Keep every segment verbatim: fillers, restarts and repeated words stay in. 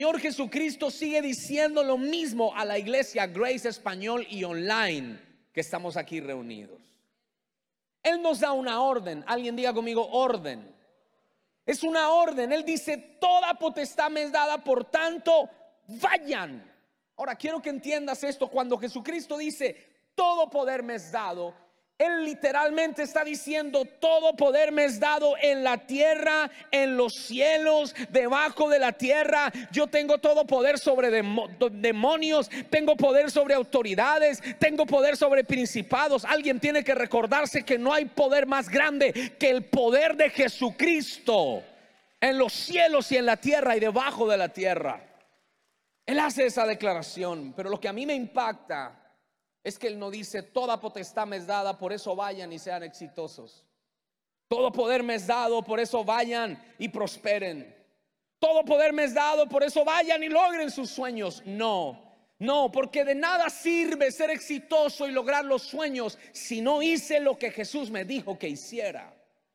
Señor Jesucristo sigue diciendo lo mismo a la iglesia Grace Español y online que estamos aquí reunidos. Él nos da una orden. Alguien diga conmigo: orden. Es una orden. Él dice: toda potestad me es dada, por tanto, vayan. Ahora quiero que entiendas esto. Cuando Jesucristo dice todo poder me es dado, Él literalmente está diciendo: todo poder me es dado en la tierra, en los cielos, debajo de la tierra. Yo tengo todo poder sobre demonios, tengo poder sobre autoridades, tengo poder sobre principados. Alguien tiene que recordarse que no hay poder más grande que el poder de Jesucristo en los cielos y en la tierra y debajo de la tierra. Él hace esa declaración, pero lo que a mí me impacta es que Él no dice: toda potestad me es dada, por eso vayan y sean exitosos. Todo poder me es dado, por eso vayan y prosperen. Todo poder me es dado, por eso vayan y logren sus sueños. No, no, porque de nada sirve ser exitoso y lograr los sueños si no hice lo que Jesús me dijo que hiciera.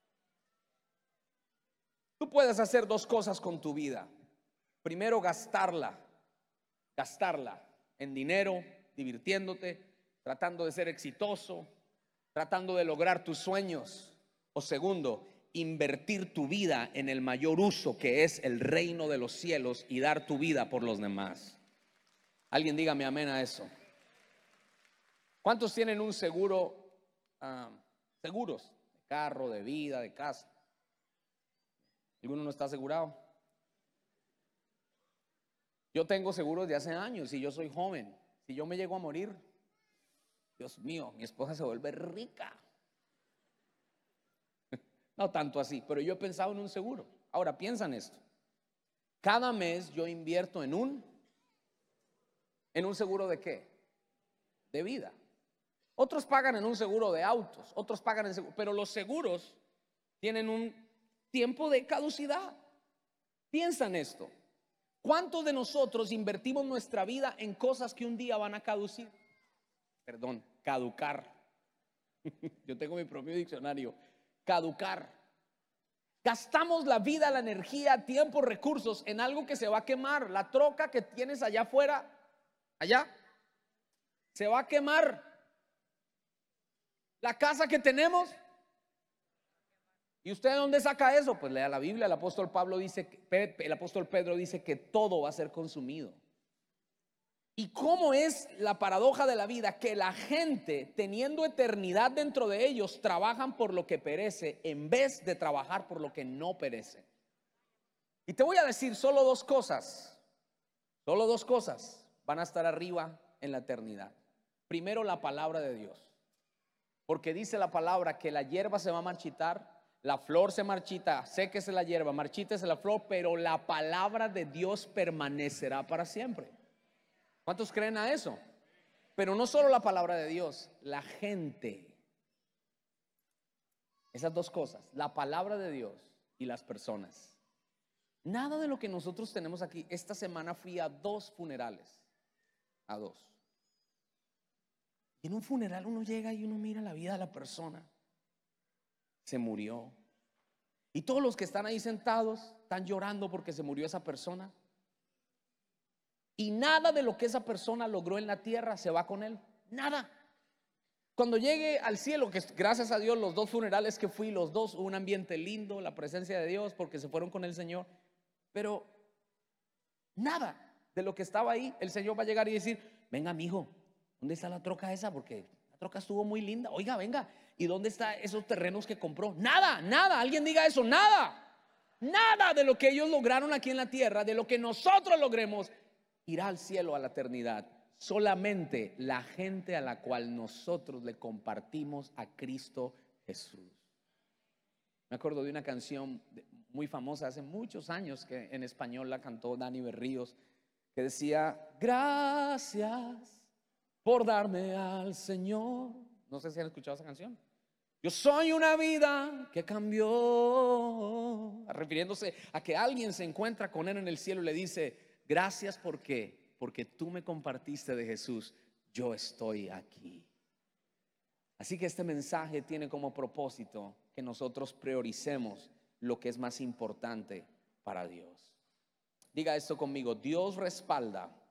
Tú puedes hacer dos cosas con tu vida. Primero, gastarla, gastarla en dinero, divirtiéndote, tratando de ser exitoso, tratando de lograr tus sueños. O segundo, invertir tu vida en el mayor uso, que es el reino de los cielos, y dar tu vida por los demás. Alguien dígame amén a eso. ¿Cuántos tienen un seguro, uh, seguros de carro, de vida, de casa? ¿Alguno no está asegurado? Yo tengo seguros de hace años y yo soy joven. Si yo me llego a morir, Dios mío, mi esposa se vuelve rica. No tanto así, pero yo he pensado en un seguro. Ahora piensa en esto. Cada mes yo invierto en un ¿En un seguro de qué? De vida. Otros pagan en un seguro de autos, otros pagan en seguro, pero los seguros tienen un tiempo de caducidad. Piensa en esto. ¿Cuántos de nosotros invertimos nuestra vida en cosas que un día van a caducir? Perdón, caducar. Yo tengo mi propio diccionario. Caducar. Gastamos la vida, la energía, tiempo, recursos en algo que se va a quemar. La troca que tienes allá afuera, allá, se va a quemar. La casa que tenemos. ¿Y usted de dónde saca eso? Pues lea la Biblia. El apóstol Pablo dice, el apóstol Pedro dice que todo va a ser consumido. ¿Y cómo es la paradoja de la vida? Que la gente, teniendo eternidad dentro de ellos, trabajan por lo que perece en vez de trabajar por lo que no perece. Y te voy a decir solo dos cosas. Solo dos cosas van a estar arriba en la eternidad. Primero, la palabra de Dios. Porque dice la palabra que la hierba se va a marchitar, la flor se marchita, séquese la hierba, marchítese la flor, pero la palabra de Dios permanecerá para siempre. ¿Cuántos creen a eso? Pero no solo la palabra de Dios, la gente. Esas dos cosas, la palabra de Dios y las personas. Nada de lo que nosotros tenemos aquí. Esta semana fui a dos funerales. A dos. Y en un funeral uno llega y uno mira la vida de la persona. Se murió. Y todos los que están ahí sentados están llorando porque se murió esa persona. Y nada de lo que esa persona logró en la tierra se va con él. Nada. Cuando llegue al cielo, que gracias a Dios los dos funerales que fui, los dos, hubo un ambiente lindo, la presencia de Dios, porque se fueron con el Señor. Pero nada de lo que estaba ahí, el Señor va a llegar y decir: venga, mijo, ¿dónde está la troca esa? Porque la troca estuvo muy linda. Oiga, venga, ¿y dónde están esos terrenos que compró? Nada, nada, alguien diga eso, nada. Nada de lo que ellos lograron aquí en la tierra, de lo que nosotros logremos, irá al cielo, a la eternidad. Solamente la gente a la cual nosotros le compartimos a Cristo Jesús. Me acuerdo de una canción muy famosa hace muchos años, que en español la cantó Dani Berríos, que decía: gracias por darme al Señor. No sé si han escuchado esa canción. Yo soy una vida que cambió, refiriéndose a que alguien se encuentra con él en el cielo y le dice: gracias porque, porque tú me compartiste de Jesús, yo estoy aquí. Así que este mensaje tiene como propósito que nosotros prioricemos lo que es más importante para Dios. Diga esto conmigo: Dios respalda